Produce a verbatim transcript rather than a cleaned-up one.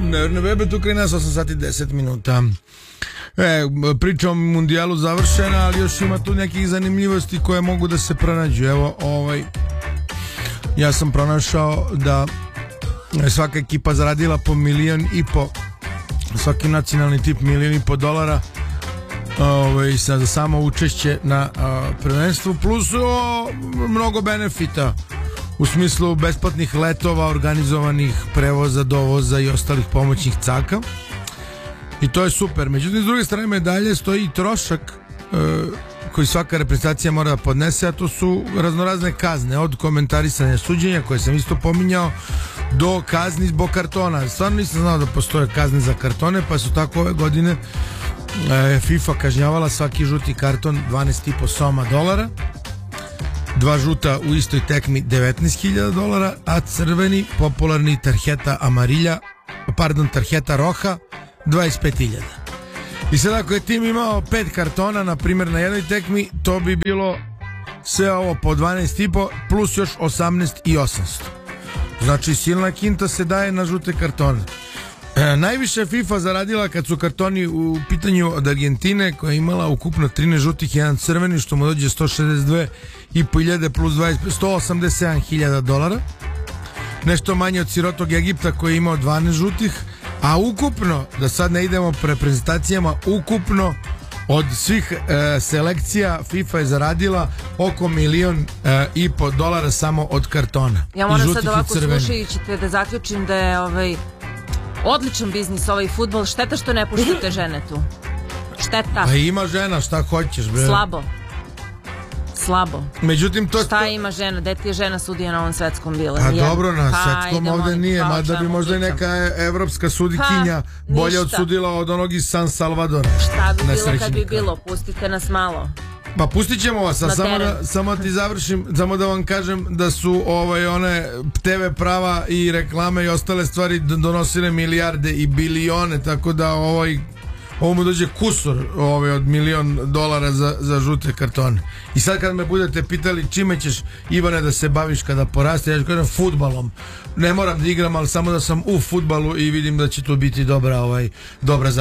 Ne Bebe, tu kraj nas osam sati deset minuta. E, priča o mundijalu završena, ali još ima tu nekih zanimljivosti koje mogu da se pronađu. Evo, ovaj, ja sam pronašao da je svaka ekipa zaradila po milion i po, svaki nacionalni tip milion i po dolara ovaj, za samo učešće na a, prvenstvu, plus o, mnogo benefita u smislu besplatnih letova, organizovanih prevoza, dovoza i ostalih pomoćnih caka. I to je super. Međutim, s druge strane medalje stoji i trošak e, koji svaka reprezentacija mora da podnese, a to su raznorazne kazne, od komentarisanja suđenja koje sam isto pominjao do kazni zbog kartona. Stvarno nisam znao da postoje kazne za kartone, pa su tako ove godine e, FIFA kažnjavala svaki žuti karton dvanaest i po soma dolara, dva žuta u istoj tekmi devetnaest hiljada dolara, a crveni popularni tarjeta amarilja, pardon, tarjeta roha dvadeset pet hiljada. I sad ako je tim imao pet kartona, na primjer na jednoj tekmi, to bi bilo sve ovo po dvanaest i po plus još osamnaest i osamsto. Znači silna kinta se daje na žute kartone. E, najviše FIFA zaradila kad su kartoni u pitanju od Argentine, koja je imala ukupno trinaest žutih i jedan crveni, što mu dođe sto šezdeset dve i po hiljade plus dvadeset, sto osamdeset sedam hiljada dolara. Nešto manje od sirotog Egipta koji je imao dvanaest žutih, a ukupno, da sad ne idemo po reprezentacijama, ukupno od svih e, selekcija FIFA je zaradila oko milion e, i po dolara samo od kartona. Ja moram sad ovako slušajući te da zaključim da je ovaj odličan biznis ovaj fudbal. Šteta što ne puštate žene tu. Šteta. Pa ima žena, šta hoćeš, bre. Slabo. Slabo. Međutim, to šta ima žena? Gde ti je žena sudija na ovom svetskom bila? A dobro, na svetskom ovde nije, mada bi možda i neka evropska sudikinja bolje odsudila od onog iz San Salvadora. Šta bi bilo kad bi bilo? Pustite nas malo. Pa pustit ćemo vas, a samo da, samo ti završim, samo da vam kažem da su ovaj, one te ve prava i reklame i ostale stvari donosile milijarde i bilione, tako da ovaj ovo mu dođe kusur ovaj, od milion dolara za, za žute kartone. I sad kad me budete pitali čime ćeš, Ivane, da se baviš kada poraste, ja ću kažem fudbalom. Ne moram da igram, ali samo da sam u fudbalu i vidim da će to biti dobra, ovaj, dobra